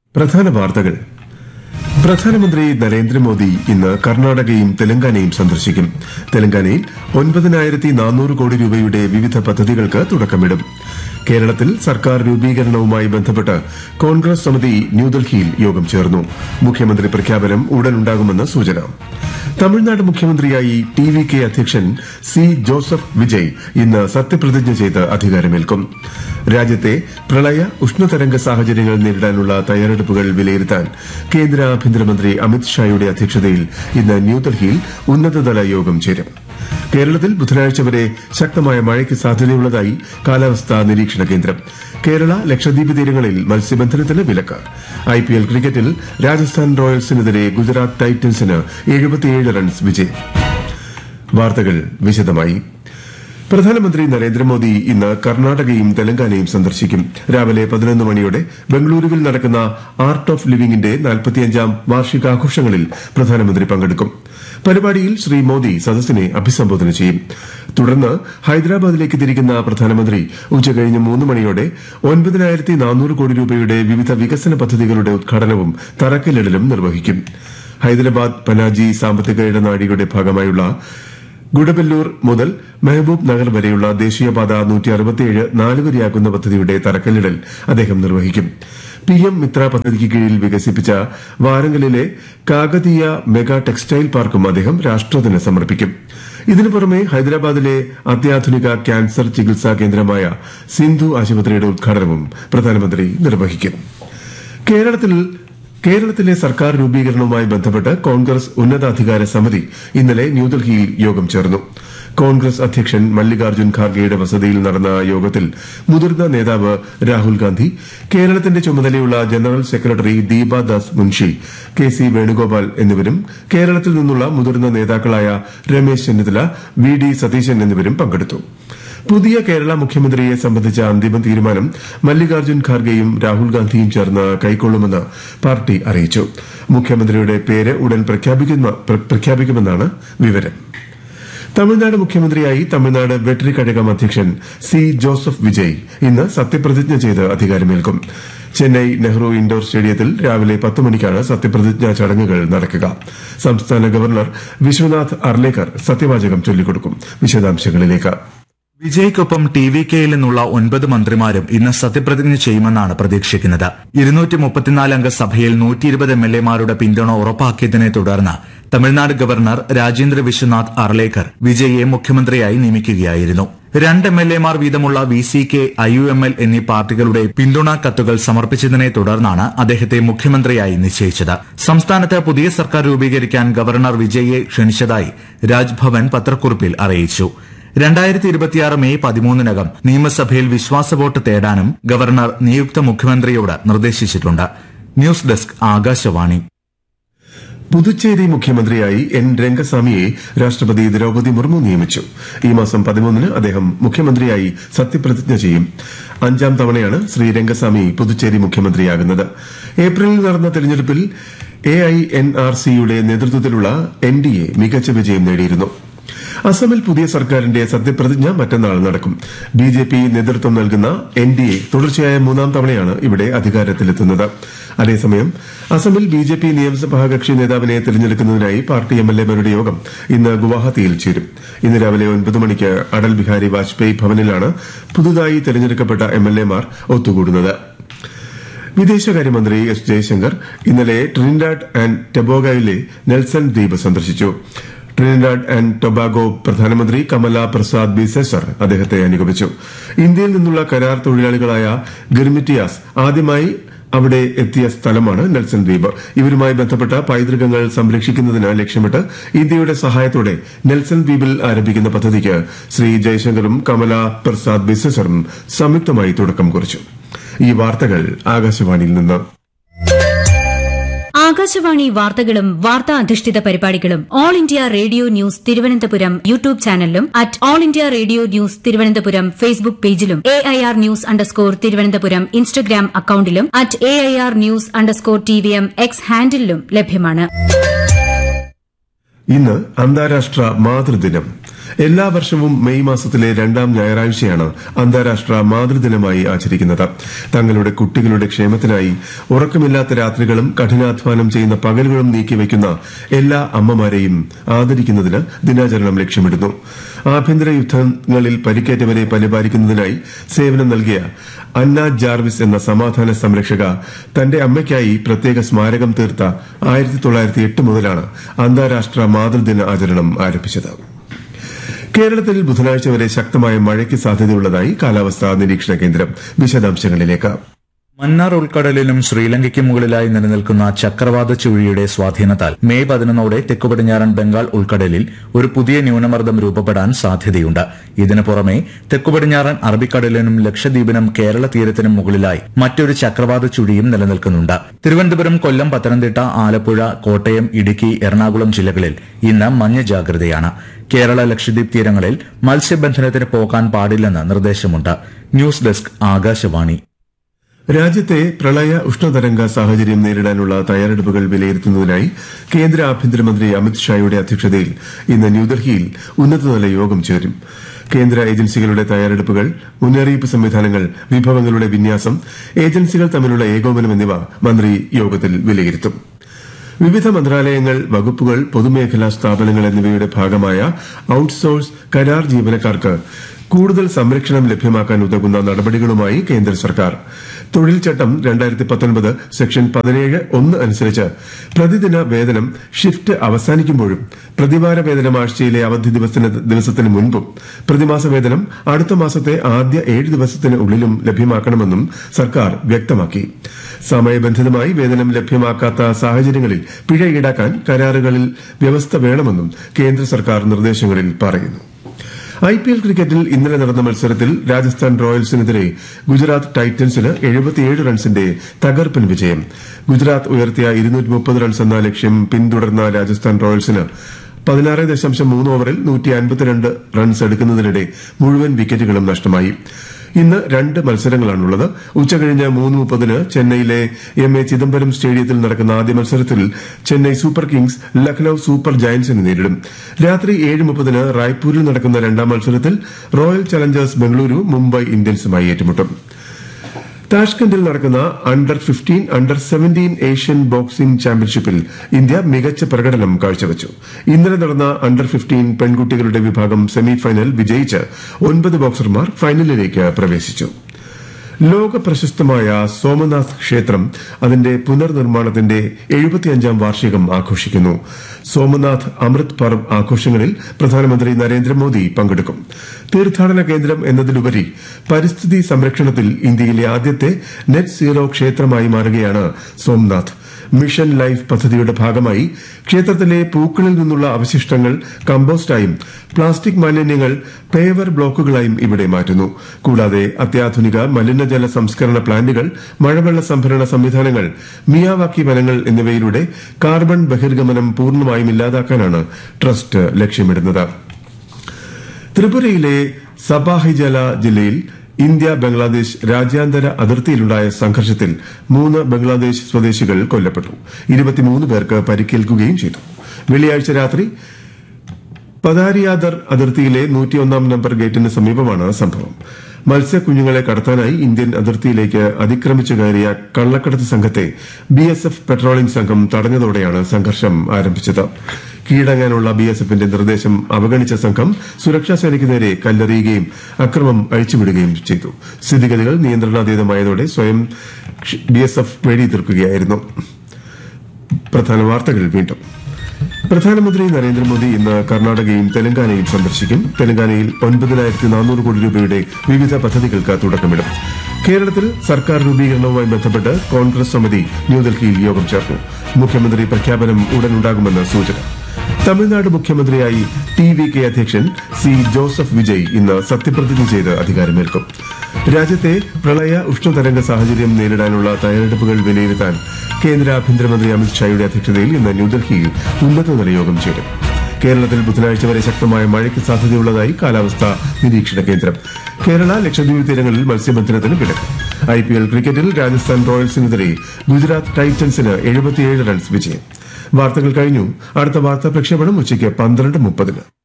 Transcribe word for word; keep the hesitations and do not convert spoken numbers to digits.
പ്രധാന വാർത്തകൾ. പ്രധാനമന്ത്രി നരേന്ദ്രമോദി ഇന്ന് കർണാടകയും തെലങ്കാനയും സന്ദർശിക്കും. തെലങ്കാനയിൽ ഒൻപതിനായിരത്തി നാനൂറ് കോടി രൂപയുടെ വിവിധ പദ്ധതികൾക്ക് തുടക്കമിടും. കേരളത്തിൽ സർക്കാർ രൂപീകരണവുമായി ബന്ധപ്പെട്ട് കോൺഗ്രസ് സമിതി ന്യൂഡൽഹിയിൽ യോഗം ചേർന്നു. മുഖ്യമന്ത്രി പ്രഖ്യാപനം ഉടനുണ്ടാകുമെന്ന് സൂചന. തമിഴ്നാട് മുഖ്യമന്ത്രിയായി ടി വി കെ അധ്യക്ഷൻ സി ജോസഫ് വിജയ് ഇന്ന് സത്യപ്രതിജ്ഞ ചെയ്ത് അധികാരമേൽക്കും. രാജ്യത്തെ പ്രളയ ഉഷ്ണതരംഗ സാഹചര്യങ്ങൾ നേരിടാനുള്ള തയ്യാറെടുപ്പുകൾ വിലയിരുത്താൻ കേന്ദ്ര ആഭ്യന്തരമന്ത്രി അമിത് ഷായുടെ അധ്യക്ഷതയിൽ ഇന്ന് ന്യൂഡൽഹിയിൽ ഉന്നതതല യോഗം ചേരും. കേരളത്തിൽ ബുധനാഴ്ച വരെ ശക്തമായ മഴയ്ക്ക് സാധ്യതയുള്ളതായി കാലാവസ്ഥാ നിരീക്ഷണ കേന്ദ്രം. കേരള ലക്ഷദ്വീപ് തീരങ്ങളിൽ മത്സ്യബന്ധനത്തിന് വിലക്ക്. ഐപിഎൽ ക്രിക്കറ്റിൽ രാജസ്ഥാൻ റോയൽസിനെതിരെ ഗുജറാത്ത് ടൈറ്റൻസിന് എഴുപത്തിയേഴ് റൺസ് വിജയം. വാർത്തകൾ വിശദമായി. പ്രധാനമന്ത്രി നരേന്ദ്രമോദി ഇന്ന് കർണാടകയും തെലങ്കാനയും സന്ദർശിക്കും. രാവിലെ പതിനൊന്ന് മണിയോടെ ബംഗളൂരുവിൽ നടക്കുന്ന ആർട്ട് ഓഫ് ലിവിംഗിന്റെ നാൽപ്പത്തിയഞ്ചാം വാർഷികാഘോഷങ്ങളിൽ പ്രധാനമന്ത്രി പങ്കെടുക്കും. പരിപാടിയിൽ ശ്രീ മോദി സദസ്സിനെ അഭിസംബോധന ചെയ്യും. തുടർന്ന് ഹൈദരാബാദിലേക്ക് തിരിക്കുന്ന പ്രധാനമന്ത്രി ഉച്ചകഴിഞ്ഞ് മൂന്ന് മണിയോടെ ഒൻപതിനായിരത്തി നാനൂറ് കോടി രൂപയുടെ വിവിധ വികസന പദ്ധതികളുടെ ഉദ്ഘാടനവും തറക്കല്ലിടലും നിർവഹിക്കും. ഹൈദരാബാദ് പനാജി സാമ്പത്തിക ഇടനാഴിയുടെ ഭാഗമായുള്ള ഗുഡബല്ലൂർ മുതൽ മെഹബൂബ് നഗർ വരെയുള്ള ദേശീയപാത നൂറ്റി അറുപത്തിയേഴ് നാലുവരിയാക്കുന്ന പദ്ധതിയുടെ തറക്കല്ലിടൽ അദ്ദേഹം നിർവഹിക്കും. പി എം മിത്ര പദ്ധതിക്ക് കീഴിൽ വികസിപ്പിച്ച വാരങ്കലിലെ കാകതീയ മെഗാ ടെക്സ്റ്റൈൽ പാർക്കും അദ്ദേഹം രാഷ്ട്രത്തിന് സമർപ്പിക്കും. ഇതിനു പുറമെ ഹൈദരാബാദിലെ അത്യാധുനിക ക്യാൻസർ ചികിത്സാ കേന്ദ്രമായ സിന്ധു ആശുപത്രിയുടെ ഉദ്ഘാടനവും പ്രധാനമന്ത്രി നിർവഹിക്കും. കേരളത്തിൽ കേരളത്തിലെ സർക്കാർ രൂപീകരണവുമായി ബന്ധപ്പെട്ട് കോൺഗ്രസ് ഉന്നതാധികാര സമിതി ഇന്നലെ ന്യൂഡൽഹിയിൽ യോഗം ചേർന്നു. കോൺഗ്രസ് അധ്യക്ഷൻ മല്ലികാർജ്ജുൻ ഖാർഗെയുടെ വസതിയിൽ നടന്ന യോഗത്തിൽ മുതിർന്ന നേതാവ് രാഹുൽ ഗാന്ധി, കേരളത്തിന്റെ ചുമതലയുള്ള general secretary Deepa Das Munshi, K C Venugopal എന്നിവരും കേരളത്തിൽ നിന്നുള്ള മുതിർന്ന നേതാക്കളായ രമേശ് ചെന്നിത്തല, വി ഡി സതീശൻ എന്നിവരും പങ്കെടുത്തു. പുതിയ കേരള മുഖ്യമന്ത്രിയെ സംബന്ധിച്ച അന്തിമ തീരുമാനം മല്ലികാർജ്ജുൻ ഖാർഗെയും രാഹുൽ ഗാന്ധിയും ചേർന്ന് കൈക്കൊള്ളുമെന്ന് പാർട്ടി അറിയിച്ചു. മുഖ്യമന്ത്രിയുടെ പേര് ഉടൻ പ്രഖ്യാപിക്കുമെന്നാണ് വിവരം. തമിഴ്നാട് മുഖ്യമന്ത്രിയായി തമിഴ്നാട് വെട്രി കഴകം അധ്യക്ഷൻ സി ജോസഫ് വിജയ് ഇന്ന് സത്യപ്രതിജ്ഞ ചെയ്ത് അധികാരമേൽക്കും. ചെന്നൈ നെഹ്റു ഇൻഡോർ സ്റ്റേഡിയത്തിൽ രാവിലെ പത്ത് മണിക്കാണ് സത്യപ്രതിജ്ഞാ ചടങ്ങുകൾ നടക്കുക. സംസ്ഥാന ഗവർണർ വിശ്വനാഥ് അർലേക്കർ സത്യവാചകം ചൊല്ലിക്കൊടുക്കും. വിശദാംശങ്ങളിലേക്ക്. വിജയ്ക്കൊപ്പം ടി വി കെയിൽ നിന്നുള്ള ഒൻപത് മന്ത്രിമാരും ഇന്ന് സത്യപ്രതിജ്ഞ ചെയ്യുമെന്നാണ് പ്രതീക്ഷിക്കുന്നത്. ഇരുന്നൂറ്റി മുപ്പത്തിനാല് അംഗ സഭയിൽ നൂറ്റി ഇരുപത് എം എൽ എമാരുടെ പിന്തുണ ഉറപ്പാക്കിയതിനെ തുടർന്ന് തമിഴ്നാട് ഗവർണർ രാജേന്ദ്ര വിശ്വനാഥ് അർലേക്കർ വിജയെ മുഖ്യമന്ത്രിയായി നിയമിക്കുകയായിരുന്നു. രണ്ട് എം എൽ എമാർ വീതമുള്ള V C K, I U M L എന്നീ പാർട്ടികളുടെ പിന്തുണാ കത്തുകൾ സമർപ്പിച്ചതിനെ തുടർന്നാണ് അദ്ദേഹത്തെ മുഖ്യമന്ത്രിയായി നിശ്ചയിച്ചത്. സംസ്ഥാനത്ത് പുതിയ സർക്കാർ രൂപീകരിക്കാൻ ഗവർണർ വിജയെ ക്ഷണിച്ചതായി രാജ്ഭവൻ പത്രക്കുറിപ്പിൽ അറിയിച്ചു. രണ്ടായിരത്തി ഇരുപത്തിയാറ് മെയ് പതിമൂന്നിനകം നിയമസഭയിൽ വിശ്വാസവോട്ട് തേടാനും ഗവർണർ നിയുക്ത മുഖ്യമന്ത്രിയോട് നിർദ്ദേശിച്ചിട്ടുണ്ട്. News desk Akashvani. പുതുച്ചേരി മുഖ്യമന്ത്രിയായി എൻ രംഗസ്വാമിയെ രാഷ്ട്രപതി ദ്രൌപദി മുർമു നിയമിച്ചു. ഈ മാസം പതിമൂന്നിന് അദ്ദേഹം മുഖ്യമന്ത്രിയായി സത്യപ്രതിജ്ഞ ചെയ്യും. അഞ്ചാം തവണയാണ് ശ്രീ രംഗസ്വാമി പുതുച്ചേരി മുഖ്യമന്ത്രിയാകുന്നത്. ഏപ്രിലിൽ നടന്ന തെരഞ്ഞെടുപ്പിൽ എ ഐ എൻ ആർ സിയുടെ നേതൃത്വത്തിലുള്ള എൻ ഡി എ മികച്ച വിജയം നേടിയിരുന്നു. അസമിൽ പുതിയ സർക്കാരിന്റെ സത്യപ്രതിജ്ഞ മറ്റന്നാൾ നടക്കും. ബി ജെ പി നേതൃത്വം നൽകുന്ന എൻ ഡി എ തുടർച്ചയായ മൂന്നാം തവണയാണ് ഇവിടെ അധികാരത്തിലെത്തുന്നത്. അതേസമയം അസമിൽ ബി ജെ പി നിയമസഭാ കക്ഷി നേതാവിനെ തെരഞ്ഞെടുക്കുന്നതിനായി പാർട്ടി എം എൽ എമാരുടെ യോഗം ഇന്ന് ഗുവാഹത്തിയിൽ ചേരും. ഇന്ന് രാവിലെ ഒൻപത് മണിക്ക് അടൽ ബിഹാരി വാജ്പേയി ഭവനിലാണ് പുതുതായി തെരഞ്ഞെടുക്കപ്പെട്ട എം എൽ എമാർ ഒത്തുകൂടുന്നത്. വിദേശകാര്യമന്ത്രി എസ് ജയശങ്കർ ഇന്നലെ ട്രിനിഡാഡ് ആൻഡ് ടൊബാഗോയിലെ നെൽസൺ ദ്വീപ് സന്ദർശിച്ചു. ട്രിനിഡാഡ് ആൻഡ് ടൊബാഗോ പ്രധാനമന്ത്രി കമല പ്രസാദ് ബിസെസർ അദ്ദേഹത്തെ അനുഗമിച്ചു. ഇന്ത്യയിൽ നിന്നുള്ള കരാർ തൊഴിലാളികളായ ഗിർമിറ്റിയാസ് ആദ്യമായി അവിടെ എത്തിയ സ്ഥലമാണ് നെൽസൺ ദ്വീപ്. ഇവരുമായി ബന്ധപ്പെട്ട പൈതൃകങ്ങൾ സംരക്ഷിക്കുന്നതിന് ലക്ഷ്യമിട്ട് ഇന്ത്യയുടെ സഹായത്തോടെ നെൽസൺ ദ്വീപിൽ ആരംഭിക്കുന്ന പദ്ധതിക്ക് ശ്രീ ജയശങ്കറും കമല പ്രസാദ് ബിസെസറും സംയുക്തമായി തുടക്കം കുറിച്ചു. ഈ വാർത്തകൾ ആകാശവാണിയിൽ നിന്ന്. ആകാശവാണി വാർത്തകളും വാർത്താ അധിഷ്ഠിത പരിപാടികളും all India radio news Thiruvananthapuram YouTube ചാനലിലും at all India radio news Thiruvananthapuram Facebook പേജിലും A I R news underscore Thiruvananthapuram Instagram അക്കൌണ്ടിലും at A I R news underscore T V M X ഹാൻഡിലും ലഭ്യമാണ്. ഇന്ന് അന്താരാഷ്ട്ര മാതൃദിനം. എല്ലാ വർഷവും മെയ് മാസത്തിലെ രണ്ടാം ഞായറാഴ്ചയാണ് അന്താരാഷ്ട്ര മാതൃദിനമായി ആചരിക്കുന്നത്. തങ്ങളുടെ കുട്ടികളുടെ ക്ഷേമത്തിനായി ഉറക്കമില്ലാത്ത രാത്രികളും കഠിനാധ്വാനം ചെയ്യുന്ന പകലുകളും നീക്കിവയ്ക്കുന്ന എല്ലാ അമ്മമാരെയും ആദരിക്കുന്നതിന് ദിനാചരണം ലക്ഷ്യമിടുന്നു. ആഭ്യന്തര യുദ്ധങ്ങളിൽ പരിക്കേറ്റവരെ പരിപാലിക്കുന്നതിനായി സേവനം നൽകിയ അന്ന ജാർവിസ് എന്ന സമാധാന സംരക്ഷക തന്റെ അമ്മയ്ക്കായി പ്രത്യേക സ്മാരകം തീർത്ത ആയിരത്തി തൊള്ളായിരത്തി എട്ട് മുതലാണ് അന്താരാഷ്ട്ര മാതൃദിന ആചരണം ആരംഭിച്ചത്. കേരളത്തിൽ ബുധനാഴ്ച വരെ ശക്തമായ മഴയ്ക്ക് സാധ്യതയുള്ളതായി കാലാവസ്ഥാ നിരീക്ഷണ കേന്ദ്രം. വിശദാംശങ്ങളിലേക്ക്. മന്നാർ ഉൾക്കടലിലും ശ്രീലങ്കയ്ക്ക് മുകളിലായി നിലനിൽക്കുന്ന ചക്രവാത ചുഴിയുടെ സ്വാധീനത്താൽ മെയ് പതിനൊന്നോടെ തെക്കുപടിഞ്ഞാറൻ ബംഗാൾ ഉൾക്കടലിൽ ഒരു പുതിയ ന്യൂനമർദ്ദം രൂപപ്പെടാൻ സാധ്യതയുണ്ട്. ഇതിനു പുറമെ തെക്കുപടിഞ്ഞാറൻ അറബിക്കടലിനും ലക്ഷദ്വീപിനും കേരള തീരത്തിനും മുകളിലായി മറ്റൊരു ചക്രവാത ചുഴിയും നിലനിൽക്കുന്നുണ്ട്. തിരുവനന്തപുരം, കൊല്ലം, പത്തനംതിട്ട, ആലപ്പുഴ, കോട്ടയം, ഇടുക്കി, എറണാകുളം ജില്ലകളിൽ ഇന്ന് മഞ്ഞ ജാഗ്രതയാണ്. കേരള ലക്ഷദ്വീപ് തീരങ്ങളിൽ മത്സ്യബന്ധനത്തിന് പോകാൻ പാടില്ലെന്ന് നിർദ്ദേശമുണ്ട്. News desk, Akashvani. രാജ്യത്തെ പ്രളയ ഉഷ്ണതരംഗ സാഹചര്യം നേരിടാനുള്ള തയ്യാറെടുപ്പുകൾ വിലയിരുത്തുന്നതിനായി കേന്ദ്ര ആഭ്യന്തരമന്ത്രി അമിത്ഷായുടെ അധ്യക്ഷതയിൽ ഇന്ന് ന്യൂഡൽഹിയിൽ ഉന്നതതല യോഗം ചേരും. കേന്ദ്ര ഏജൻസികളുടെ തയ്യാറെടുപ്പുകൾ, മുന്നറിയിപ്പ് സംവിധാനങ്ങൾ, വിഭവങ്ങളുടെ വിന്യാസം, ഏജൻസികൾ തമ്മിലുള്ള ഏകോപനം എന്നിവ മന്ത്രി യോഗത്തിൽ വിലയിരുത്തും. വിവിധ മന്ത്രാലയങ്ങൾ, വകുപ്പുകൾ, പൊതുമേഖലാ സ്ഥാപനങ്ങൾ എന്നിവയുടെ ഭാഗമായ ഔട്ട്സോഴ്സ് കരാർ ജീവനക്കാർക്ക് കൂടുതൽ സംരക്ഷണം ലഭ്യമാക്കാൻ ഉതകുന്ന നടപടികളുമായി കേന്ദ്ര സർക്കാർ. തൊഴിൽ ചട്ടം രണ്ടായിരത്തി പത്തൊൻപത് സെക്ഷൻ പതിനേഴ് ഒന്ന് അനുസരിച്ച് പ്രതിദിന വേതനം ഷിഫ്റ്റ് അവസാനിക്കുമ്പോഴും പ്രതിവാര വേതനം ആഴ്ചയിലെ അവധി ദിവസത്തിന് മുൻപും പ്രതിമാസ വേതനം അടുത്ത മാസത്തെ ആദ്യ ഏഴ് ദിവസത്തിന് ഉള്ളിലും ലഭ്യമാക്കണമെന്നും സർക്കാർ വ്യക്തമാക്കി. സമയബന്ധിതമായി വേതനം ലഭ്യമാക്കാത്ത സാഹചര്യങ്ങളിൽ പിഴ ഈടാക്കാൻ കരാറുകളിൽ വ്യവസ്ഥ വേണമെന്നും കേന്ദ്ര സർക്കാർ നിർദ്ദേശങ്ങളിൽ പറയുന്നു. ഐ പി എൽ ക്രിക്കറ്റിൽ ഇന്നലെ നടന്ന മത്സരത്തിൽ രാജസ്ഥാൻ റോയൽസിനെതിരെ ഗുജറാത്ത് ടൈറ്റൻസിന് എഴുപത്തിയേഴ് റൺസിന്റെ തകർപ്പൻ വിജയം. ഗുജറാത്ത് ഉയർത്തിയ ഇരുന്നൂറ്റി മുപ്പത് റൺസ് എന്ന ലക്ഷ്യം പിന്തുടർന്ന രാജസ്ഥാൻ റോയൽസിന് പതിനാറ് ദശാംശം മൂന്ന് ഓവറിൽ നൂറ്റി അൻപത്തിരണ്ട് റൺസ് എടുക്കുന്നതിനിടെ മുഴുവൻ വിക്കറ്റുകളും നഷ്ടമായി. ഇന്ന് രണ്ട് മത്സരങ്ങളാണുള്ളത്. ഉച്ചകഴിഞ്ഞ് മൂന്ന് മുപ്പതിന് ചെന്നൈയിലെ എം എ ചിദംബരം സ്റ്റേഡിയത്തിൽ നടക്കുന്ന ആദ്യ മത്സരത്തിൽ Chennai super Kings Lucknow super ജയന്റ്സിനെ നേരിടും. രാത്രി ഏഴ് മുപ്പതിന് റായ്പൂരിൽ നടക്കുന്ന രണ്ടാം മത്സരത്തിൽ റോയൽ ചലഞ്ചേഴ്സ് ബംഗളൂരു മുംബൈ ഇന്ത്യൻസുമായി ഏറ്റുമുട്ടും. താഷ്കന്റിൽ നടക്കുന്ന under fifteen, under seventeen Asian boxing ചാമ്പ്യൻഷിപ്പിൽ ഇന്ത്യ മികച്ച പ്രകടനം കാഴ്ചവച്ചു. ഇന്നലെ നടന്ന അണ്ടർ ഫിഫ്റ്റീൻ പെൺകുട്ടികളുടെ വിഭാഗം സെമി ഫൈനൽ വിജയിച്ച് ഒൻപത് ബോക്സർമാർ ഫൈനലിലേക്ക് പ്രവേശിച്ചു. ലോക പ്രശസ്തമായ സോമനാഥ് ക്ഷേത്രം അതിന്റെ പുനർനിർമ്മാണത്തിന്റെ എഴുപത്തിയഞ്ചാം വാർഷികം ആഘോഷിക്കുന്നു. സോമനാഥ് അമൃത് പർവ് ആഘോഷങ്ങളിൽ പ്രധാനമന്ത്രി നരേന്ദ്രമോദി പങ്കെടുക്കും. തീർത്ഥാടന കേന്ദ്രം എന്നതിലുപരി പരിസ്ഥിതി സംരക്ഷണത്തിൽ ഇന്ത്യയിലെ ആദ്യത്തെ നെറ്റ് സീറോ ക്ഷേത്രമായി മാറുകയാണ് സോമനാഥ്. മിഷൻ ലൈഫ് പദ്ധതിയുടെ ഭാഗമായി ക്ഷേത്രത്തിലെ പൂക്കളിൽ നിന്നുള്ള അവശിഷ്ടങ്ങൾ കമ്പോസ്റ്റായും പ്ലാസ്റ്റിക് മാലിന്യങ്ങൾ പേവർ ബ്ലോക്കുകളായും ഇവിടെ മാറ്റുന്നു. കൂടാതെ അത്യാധുനിക മലിനജല സംസ്കരണ പ്ലാന്റുകൾ, മഴവെള്ള സംഭരണ സംവിധാനങ്ങൾ, മിയാവാക്കി വനങ്ങൾ എന്നിവയിലൂടെ കാർബൺ ബഹിർഗമനം പൂർണ്ണമായും ഇല്ലാതാക്കാനാണ് ട്രസ്റ്റ് ലക്ഷ്യമിടുന്നത്. ത്രിപുരയിലെ സപാഹിജല ജില്ലയിൽ ഇന്ത്യ ബംഗ്ലാദേശ് രാജ്യാന്തര അതിർത്തിയിലുണ്ടായ സംഘർഷത്തിൽ മൂന്ന് ബംഗ്ലാദേശ് സ്വദേശികൾ കൊല്ലപ്പെട്ടു. ഇരുപത്തിമൂന്ന് പേർക്ക് പരിക്കേൽക്കുകയും ചെയ്തു. വെള്ളിയാഴ്ച രാത്രി പതാരിയാദർ അതിർത്തിയിലെ നൂറ്റിയൊന്നാം നമ്പർ ഗേറ്റിന് സമീപമാണ് സംഭവം. മത്സ്യക്കുഞ്ഞുങ്ങളെ കടത്താനായി ഇന്ത്യൻ അതിർത്തിയിലേക്ക് അതിക്രമിച്ചു കയറിയ കള്ളക്കടത്ത് സംഘത്തെ ബി എസ് എഫ് പെട്രോളിംഗ് സംഘം തടഞ്ഞതോടെയാണ് സംഘർഷം ആരംഭിച്ചത്. കീഴടങ്ങാനുള്ള ബി എസ് എഫിന്റെ നിർദ്ദേശം അവഗണിച്ച സംഘം സുരക്ഷാ സേനയ്ക്ക് നേരെ കല്ലെറിയുകയും അക്രമം അഴിച്ചുവിടുകയും ചെയ്തു. സ്ഥിതിഗതികൾ നിയന്ത്രണാതീതമായതോടെ സ്വയം ബി എസ് എഫ് വെടിയുതിർക്കുകയായിരുന്നു. പ്രധാന വാർത്തകൾ വീണ്ടും. പ്രധാനമന്ത്രി നരേന്ദ്രമോദി ഇന്ന് കർണാടകയും തെലങ്കാനയും സന്ദർശിക്കും. തെലങ്കാനയിൽ ഒൻപതിനായിരത്തി നാനൂറ് കോടി രൂപയുടെ വിവിധ പദ്ധതികൾക്ക് തുടക്കമിടും. കേരളത്തിൽ സർക്കാർ രൂപീകരണവുമായി ബന്ധപ്പെട്ട് കോൺഗ്രസ് സമിതി ന്യൂഡൽഹിയിൽ യോഗം ചേർന്നു. മുഖ്യമന്ത്രി പ്രഖ്യാപനം ഉടനുണ്ടാകുമെന്ന് സൂചന. തമിഴ്നാട് മുഖ്യമന്ത്രിയായി ടി വി കെ അധ്യക്ഷൻ സി ജോസഫ് വിജയ് ഇന്ന് സത്യപ്രതിജ്ഞ ചെയ്ത് അധികാരമേൽക്കും. രാജ്യത്തെ പ്രളയ ഉഷ്ണതരംഗ സാഹചര്യം നേരിടാനുള്ള തയ്യാറെടുപ്പുകൾ വിലയിരുത്താൻ കേന്ദ്ര ആഭ്യന്തരമന്ത്രി അമിത്ഷായുടെ അധ്യക്ഷതയിൽ ഇന്ന് ന്യൂഡൽഹിയിൽ ഉന്നതതല യോഗം ചേരും. കേരളത്തിൽ ബുധനാഴ്ച വരെ ശക്തമായ മഴയ്ക്ക് സാധ്യതയുള്ളതായി കാലാവസ്ഥാ നിരീക്ഷണ കേന്ദ്രം. കേരള ലക്ഷദ്വീപ് തീരങ്ങളിൽ മത്സ്യബന്ധനത്തിന് വിലക്ക്. ഐ പി എൽ ക്രിക്കറ്റിൽ രാജസ്ഥാൻ റോയൽസിനെതിരെ ഗുജറാത്ത് ടൈറ്റൻസിന് എഴുപത്തിയേഴ് റൺസ് വിജയം. വാർത്തകൾ കഴിഞ്ഞു. അടുത്ത വാർത്താ പ്രക്ഷേപണം ഉച്ചയ്ക്ക് പന്ത്രണ്ട് മുപ്പതിന്.